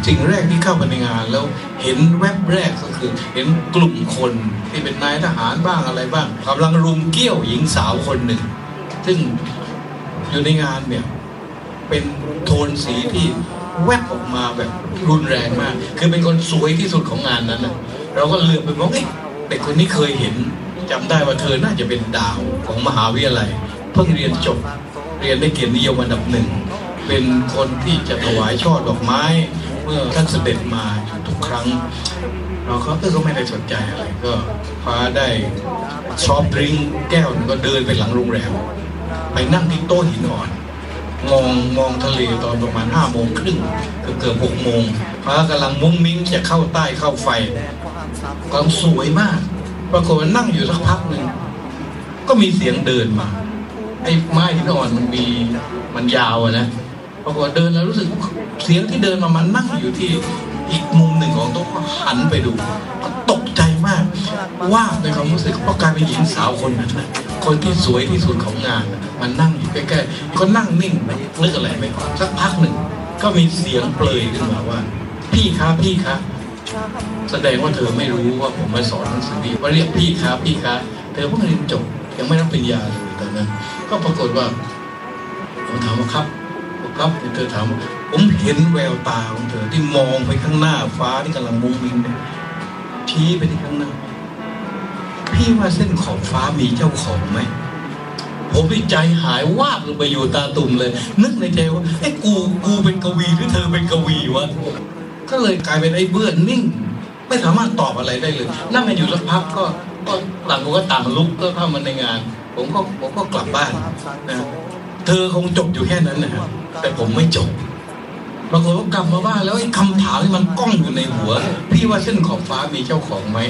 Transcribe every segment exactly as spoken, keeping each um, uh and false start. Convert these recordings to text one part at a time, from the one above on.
สิ่งแรกที่เข้าไปในงานแล้วเห็นแวบแรกก็คือเห็นกลุ่มคนที่เป็นนายทหารบ้างอะไรบ้างกำลังรุมเกี้ยวหญิงสาวคนหนึ่งซึ่งอยู่ในงานเนี่ยเป็นโทนสีที่แวบออกมาแบบรุนแรงมากคือเป็นคนสวยที่สุดของงานนั้นนะเราก็เลือกไปมองเอ๊ะเด็กคนนี้เคยเห็นจำได้ว่าเธอน่าจะเป็นดาวของมหาวิทยาลัยเพิ่งเรียนจบเรียนได้เกียรตินิยมอันดับหนึ่งเป็นคนที่จะถวายช่อดอกไม้เมื่อท่านเสด็จมาทุกครั้งเราก็เออก็ไม่ได้สนใจอะไรก็พาได้ซอฟต์ดริงก์แก้วนึงก็เดินไปหลังโรงแรมไปนั่งที่โต๊ะหินอ่อนมองมองทะเลตอนประมาณห้าโมงครึ่งเกือบเกือบหกโมงพระกำลังมุ้งมิ้งจะเข้าใต้เข้าไฟกำลังสวยมากปรากฏว่านั่งอยู่สักพักหนึ่งก็มีเสียงเดินมาไอ้ไม้หินอ่อนมันมีมันยาวอะนะปรากฏเดินแล้วรู้สึกเสียงที่เดินมามันนั่งอยู่ที่อีกมุมหนึ่งของโต๊ะก็หันไปดูก็ตกใจมากว่าในความรู้สึกเพราะกลายเป็นหญิงสาวคนนั้นนะคนที่สวยที่สุดของงานมันนั่งอยู่ใกล้ๆก็นั่งนิ่งนึกอะไรไม่ออกสักพักหนึ่งก็มีเสียงเปลยขึ้นมาว่าพี่ครับพี่ครับแสดงว่าเธอไม่รู้ว่าผมมาสอนหนังสือดีว่าเรียกพี่ครับพี่ครับเธอเพิ่งเรียนจบยังไม่รับปริญญาเลยตอนนั้นก็ปรากฏว่าผมถามว่าครับครับเธอถามผมเห็นแววตาของเธอที่มองไปข้างหน้าฟ้าที่กำลังมุ้งมิ้งชี้ไปที่ข้างหน้าพี่ว่าเส้นขอบฟ้ามีเจ้าของไหมผมดีใจหายวาบลงไปอยู่ตาตุ่มเลยนึกในใจว่าไอ้กูกูเป็นกวีหรือเธอเป็นกวีวะก็เลยกลายเป็นไอ้เบื่อนิ่งไม่สามารถตอบอะไรได้เลยนั่งกันอยู่สักพักก็ก็ต่างคนก็ต่างลุกก็เข้ามาในงานผมก็ผมก็กลับบ้านนะเธอคงจบอยู่แค่นั้นนะครับแต่ผมไม่จบบางคนก็กลับมาบ้านแล้วไอ้คำถามที่มันก้องอยู่ในหัวพี่ว่าเส้นขอบฟ้ามีเจ้าของไหม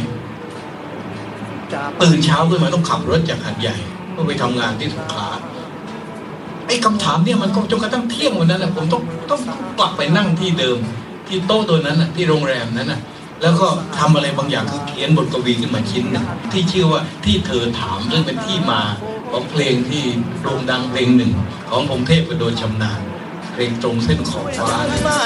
ตื่นเช้าขึ้นมาต้องขับรถจากหาดใหญ่เพื่อไปทำงานที่สงขลาไอ้คำถามเนี่ยมันก็จนกระทั่งเที่ยงวันนั้นแหละผมต้องต้องกลับไปนั่งที่เดิมที่โต๊ะตัวนั้นน่ะที่โรงแรมนั้นน่ะแล้วก็ทำอะไรบางอย่างคือเขียนบทกวีขึ้นมาชิ้นหนึ่งที่ชื่อว่าที่เธอถามซึ่งเป็นที่มาของเพลงที่โด่งดังเพลงหนึ่งของพงษ์เทพกระโดนชำนาญเพลงตรงเส้นขอบฟ้า